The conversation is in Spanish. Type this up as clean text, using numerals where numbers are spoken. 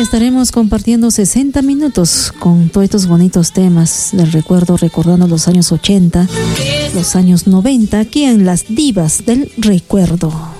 estaremos compartiendo 60 minutos con todos estos bonitos temas del recuerdo, recordando los años 80, los años 90, aquí en Las Divas del Recuerdo.